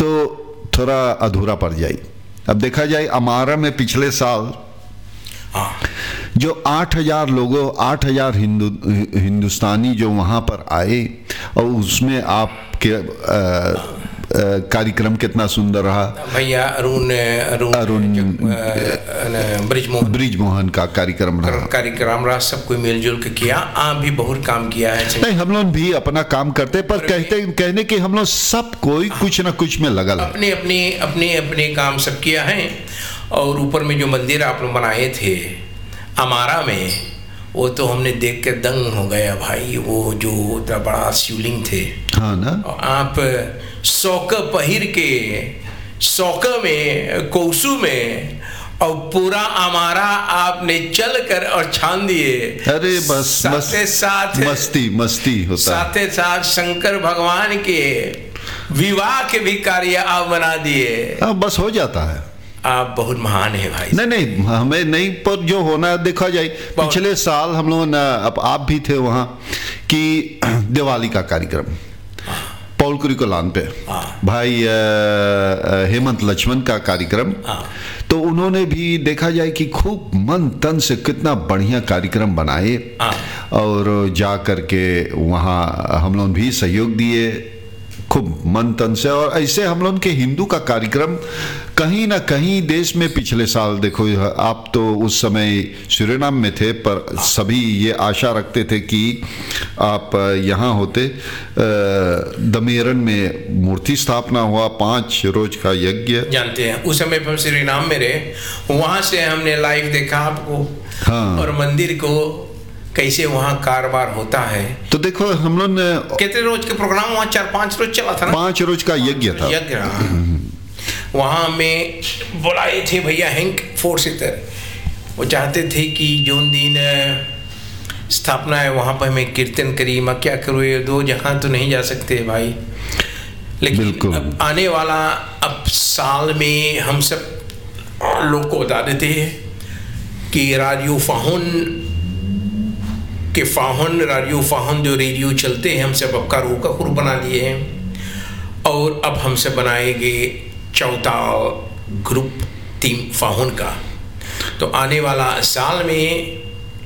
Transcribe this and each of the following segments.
तो थोड़ा अधूरा पड़ जाए। अब देखा जाए अमारा में पिछले साल जो 8,000 लोगों 8,000 हिंदुस्तानी जो वहाँ पर आए, और उसमें आपके कार्यक्रम कितना सुंदर रहा भैया। अरुण ब्रिजमोहन का कार्यक्रम रहा, सब कोई मिलजुल के किया। आप भी बहुत काम किया है। नहीं, हम लोग भी अपना काम करते, पर कहने कि हम लोग सब कोई कुछ ना कुछ में लगा अपने काम सब किया है। और ऊपर में जो मंदिर आप लोग बनाए थे अमारा में, वो तो हमने देख के दंग हो गया भाई। वो जो इतना बड़ा शिवलिंग थे, हाँ ना, आप सौका पहिर के सौका में कौसू में और पूरा अमारा आपने चल कर और छान दिए। अरे बस साथ मस्ती होता, साथ साथ शंकर भगवान के विवाह के भी कार्य आप बना दिए। बस हो जाता है। आप बहुत महान है भाई। नहीं हमें नहीं, पर जो होना देखा जाए। पिछले साल हम लोग अब आप भी थे वहाँ कि दिवाली का कार्यक्रम पौलकुरी को लान पे भाई हेमंत लक्ष्मण का कार्यक्रम, तो उन्होंने भी देखा जाए कि खूब मन तन से कितना बढ़िया कार्यक्रम बनाए, और जा करके वहाँ हम लोग भी सहयोग दिए खूब मन तन से। और ऐसे हम लोग के हिंदू का कार्यक्रम कहीं ना कहीं देश में पिछले साल देखो, आप तो उस समय सूरीनाम में थे, पर सभी ये आशा रखते थे कि आप यहाँ होते। दमेरन में मूर्ति स्थापना हुआ, 5 रोज का यज्ञ, जानते हैं उस समय हम सूरीनाम में रहे, वहाँ से हमने लाइव देखा आपको। हाँ। और मंदिर को कैसे वहाँ कारोबार होता है। तो देखो हम लोग ने कितने रोज के प्रोग्राम वहाँ 4-5 रोज चला था ना? 5 रोज का यज्ञ था। वहाँ में बुलाए थे भैया हैंक फोर्सितर। वो चाहते थे कि जो दिन स्थापना है वहाँ पर मैं कीर्तन करी, मैं क्या करूँ, ये 2 जगह तो नहीं जा सकते भाई। लेकिन अब आने वाला अब साल में हम सब लोग को बता देते हैं कि रेडियो फाहुन जो रेडियो चलते हैं, हम सब अब का खुर बना दिए हैं। और अब हमसे बनाएंगे चौताल ग्रुप टीम फाहुन का। तो आने वाला साल में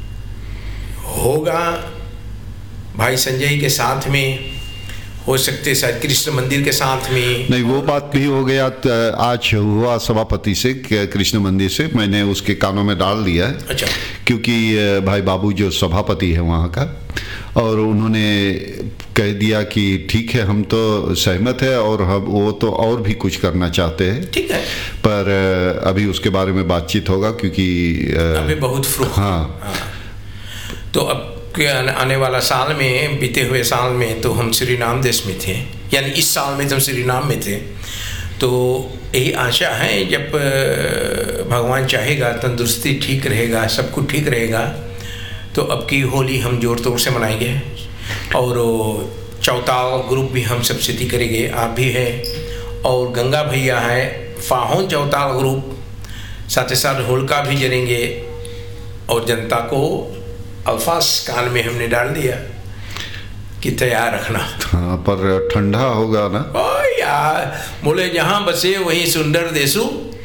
होगा भाई संजय के साथ में, हो सकते शायद कृष्ण मंदिर के साथ में। नहीं, वो बात भी हो गया। आज हुआ सभापति से, कृष्ण मंदिर से, मैंने उसके कानों में डाल दिया है। अच्छा। क्योंकि भाई बाबू जो सभापति है वहाँ का, और उन्होंने कह दिया कि ठीक है, हम तो सहमत है, और हम वो तो और भी कुछ करना चाहते हैं। ठीक है, पर अभी उसके बारे में बातचीत होगा, क्योंकि अभी बहुत हाँ। तो अब आने वाला साल में, बीते हुए साल में तो हम सूरीनाम देश में थे, यानी इस साल में तो हम सूरीनाम में थे। तो यही आशा है, जब भगवान चाहेगा, तंदुरुस्ती ठीक रहेगा, सब कुछ ठीक रहेगा, तो अब की होली हम जोर तोड़ से मनाएंगे। और चौताल ग्रुप भी हम सब सिद्धि करेंगे, आप भी है, और गंगा भैया है, फाहुन चौताल ग्रुप, साथ ही साथ होलिका भी जलेंगे। और जनता को अल्फाज कान में हमने डाल दिया कि तैयार रखना। हाँ, पर ठंडा होगा ना। ओ यार, बोले जहाँ बसे वहीं सुंदर देसु,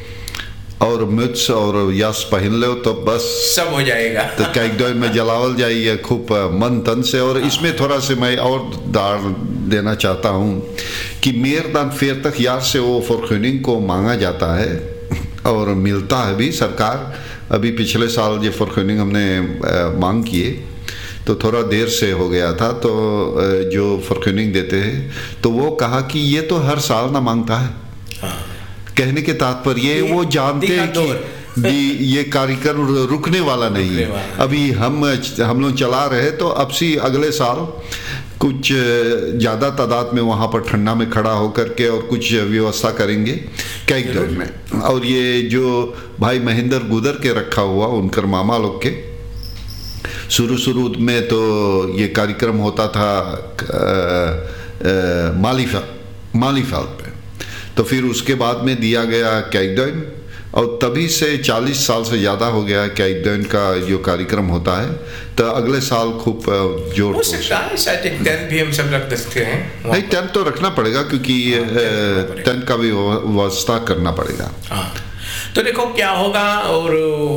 और मुझ और यस पहन लो तो बस सब हो जाएगा। तो कैकडोय में जलावल जाइए खूब मन तन से। और इसमें थोड़ा से मैं और डाल देना चाहता हूँ कि मेरदान फेर तक यार से वो फॉरखुनिंग को मांगा जाता है, और मिलता है भी। सरकार अभी पिछले साल ये फॉरखुनिंग हमने मांग किए, तो थोड़ा देर से हो गया था। तो जो फॉरखुनिंग देते हैं, तो वो कहा कि ये तो हर साल ना मांगता है। कहने के तात्पर्य वो जानते हैं कि ये कार्यक्रम रुकने वाला नहीं है। अभी हम लोग चला रहे, तो अब से अगले साल कुछ ज़्यादा तादाद में वहाँ पर ठंडा में खड़ा होकर के और कुछ व्यवस्था करेंगे कैकडोय में। और ये जो भाई महेंद्र गुदर के रखा हुआ, उनकर मामा लोग के, शुरू में तो ये कार्यक्रम होता था मालीफाल पे, तो फिर उसके बाद में दिया गया कैकडोय, और तभी से 40 साल से ज़्यादा हो गया कि दिन का जो कार्यक्रम होता है, तो अगले साल खूब जोर हो सकता है शायद एक टेंट भी हम सब रख सकते हैं। नहीं, टेंट तो रखना पड़ेगा क्योंकि टेंट का भी व्यवस्था करना पड़ेगा। हाँ, तो देखो क्या होगा, और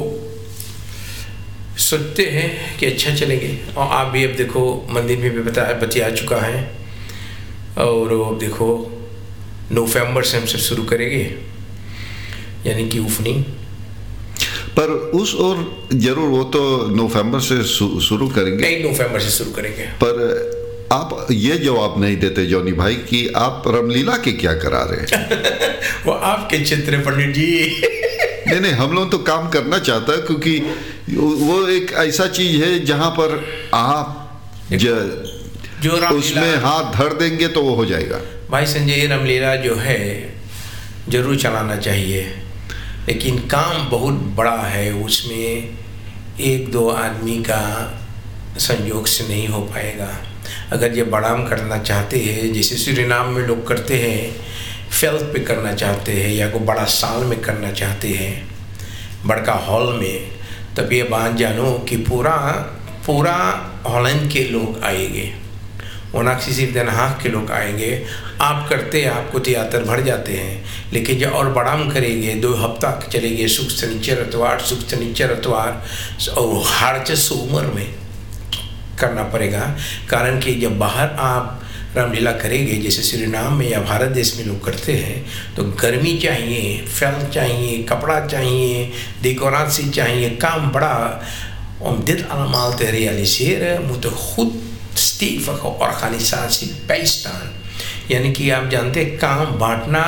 सोचते हैं कि अच्छा चलेंगे। और आप भी अब देखो मंदिर में भी बतिया चुका है, और अब देखो नवंबर से हम सब शुरू करेंगे, यानी कि ओपनिंग। पर उस और जरूर वो तो नवंबर से शुरू करेंगे, नहीं नवंबर से शुरू करेंगे। पर आप ये जवाब नहीं देते जॉनी भाई कि आप रामलीला के क्या करा रहे हैं। वो आपके चित्र पंडित जी। नहीं, हम लोग तो काम करना चाहता है, क्योंकि वो एक ऐसा चीज है जहां पर आप जो उसमें हाथ धर देंगे तो वो हो जाएगा। भाई संजय, रामलीला जो है जरूर चलाना चाहिए, लेकिन काम बहुत बड़ा है, उसमें एक दो आदमी का संयोग से नहीं हो पाएगा। अगर ये बड़ा हम करना चाहते हैं, जैसे सूरीनाम में लोग करते हैं, फेल्ट पे करना चाहते हैं या कोई बड़ा साल में करना चाहते हैं, बड़का हॉल में, तब ये बात जानो कि पूरा हॉलैंड के लोग आएंगे, ओनाक्सी सिर्फ दिन हाथ के लोग आएंगे। आप करते हैं, आपको थिएटर भर जाते हैं, लेकिन जब और बड़ा हम करेंगे 2 हफ्ता चलेंगे, सुख शनिचर अतवार और हर सोमवार में करना पड़ेगा। कारण कि जब बाहर आप रामलीला करेंगे, जैसे सूरीनाम में या भारत देश में लोग करते हैं, तो गर्मी चाहिए, फैल चाहिए, कपड़ा चाहिए, डेकोरेशन चाहिए, काम बड़ा। Om dit allemaal te realiseren moet er goed stevige organisatie bijstaan. यानी कि आप जानते हैं काम बांटना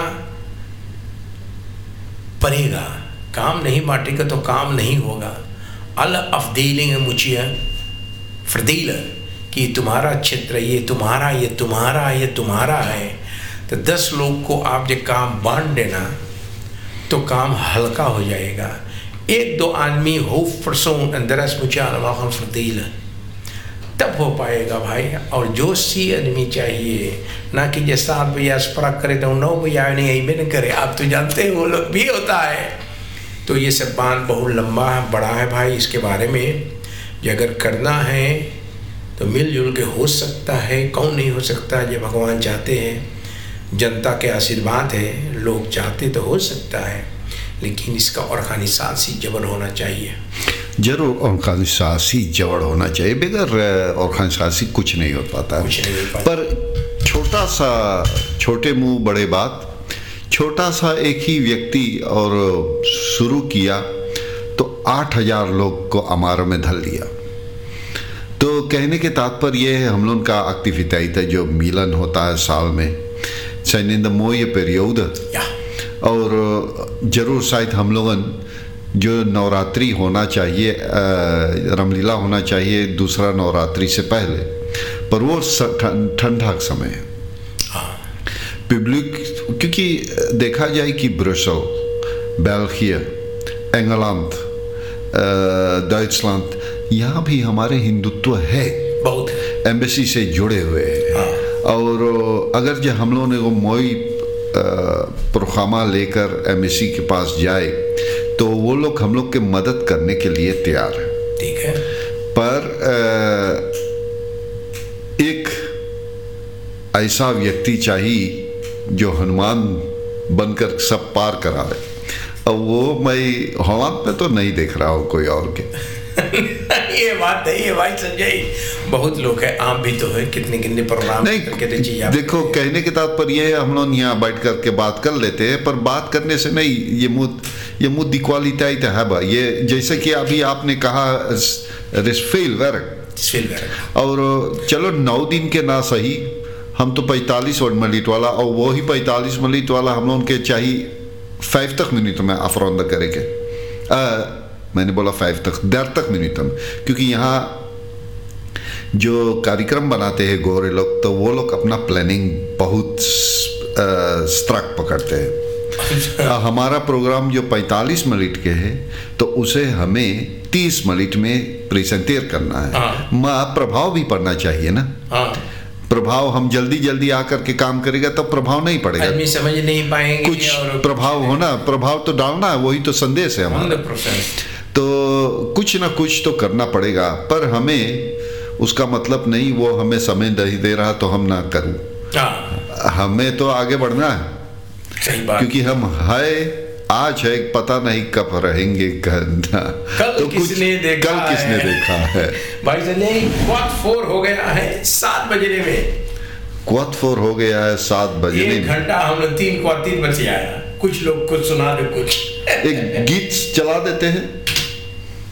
पड़ेगा, काम नहीं बांटेगा तो काम नहीं होगा। alle afdelingen moet je verdelen कि तुम्हारा क्षेत्र ये तुम्हारा, ये तुम्हारा, ये तुम्हारा है। तो 10 लोग को आप जब काम बांट देना तो काम हल्का हो जाएगा। 1-2 आदमी hoofdpersoon en de rest moet je allemaal gaan verdelen, तब हो पाएगा भाई। और जो सी आदमी चाहिए, ना कि ये 7 बजे अस्पराग करे तो 9 बजे आए नहीं में करे। आप तो जानते हैं वो लोग भी होता है। तो ये सब बात बहुत लंबा है, बड़ा है भाई। इसके बारे में जो अगर करना है तो मिलजुल के हो सकता है, कौन नहीं हो सकता। जब भगवान चाहते हैं, जनता के आशीर्वाद है, लोग चाहते तो हो सकता है, लेकिन इसका ऑर्गेनाइजेशन जबर होना चाहिए। जरूर ऑर्गेनाइजेशन जबर होना चाहिए, बगैर ऑर्गेनाइजेशन कुछ नहीं हो पाता। पर छोटे मुंह बड़े बात, छोटा सा एक ही व्यक्ति और शुरू किया तो 8000 लोग को अमार में धल लिया। तो कहने के तात्पर्य है, हम लोग का एक्टिविटी जो मिलन होता है साल में, इन द मोये पीरियड, और ज़रूर शायद हम लोगन जो नवरात्रि होना चाहिए, रामलीला होना चाहिए दूसरा नवरात्रि से पहले, पर वो ठंडा का समय है। पब्लिक, क्योंकि देखा जाए कि ब्रुसेल, बेल्जियम, इंग्लैंड, डच, यहाँ भी हमारे हिंदुत्व है, बहुत एम्बेसी से जुड़े हुए हैं। और अगर जो हम लोगों ने वो मोई प्रोग्रामा लेकर एमएससी के पास जाए तो वो लोग हम लोग के मदद करने के लिए तैयार है। ठीक है, पर एक ऐसा व्यक्ति चाहिए जो हनुमान बनकर सब पार करावे। अब वो मैं हॉलैंड पे तो नहीं देख रहा हूँ कोई और के। ये बात नहीं है भाई संजय, बहुत लोग हैं, आप भी तो है, कितने प्रोग्राम करके देखो, कहने के तात्पर्य है हम लोग यहाँ बैठ करके बात कर लेते हैं, पर बात करने से नहीं, ये मुद्द क्वालिटी है भाई। ये जैसे कि अभी आपने कहा और चलो 9 दिन के ना सही, हम तो 45 मिनट वाला, और वो ही 45 मिनट वाला हम लोग के चाहिए 50 मिनट में अफरोंदा करेंगे। मैंने बोला 50 मिनट में, क्योंकि यहाँ जो कार्यक्रम बनाते हैं गोरे लोग, तो वो लोग अपना प्लानिंग बहुत स्ट्रक पकड़ते हैं। हमारा प्रोग्राम जो 45 मिनट के है, तो उसे हमें 30 मिनट में प्रेजेंटेर करना है। प्रभाव भी पड़ना चाहिए ना। प्रभाव हम जल्दी जल्दी आकर के काम करेगा तो प्रभाव नहीं पड़ेगा, आदमी समझ नहीं पाएंगे, कुछ प्रभाव होना, प्रभाव तो डालना, वही तो संदेश है हमारा। 100%। तो कुछ ना कुछ तो करना पड़ेगा, पर हमें उसका मतलब नहीं वो हमें समय नहीं दे रहा तो हम ना करूं। हमें तो आगे बढ़ना है, सही बात। क्योंकि हम है आज है, पता नहीं कब रहेंगे, कल तो किसने देखा है। भाई चलिए क्वार्ट 4 हो गया है 7 बजने में, क्वार्ट 4 हो गया है 7 बजने में। 1 घंटा हम लोग 3 बजे आया। कुछ लोग कुछ सुना दे, कुछ एक गीत चला देते हैं।